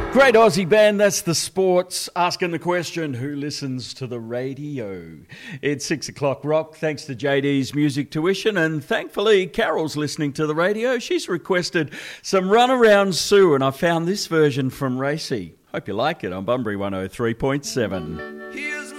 Great Aussie band, that's The Sports, asking the question, who listens to the radio? It's 6 o'clock rock, thanks to JD's Music Tuition, and thankfully Carol's listening to the radio. She's requested some Runaround Sue, and I found this version from Racy. Hope you like it on Bunbury 103.7.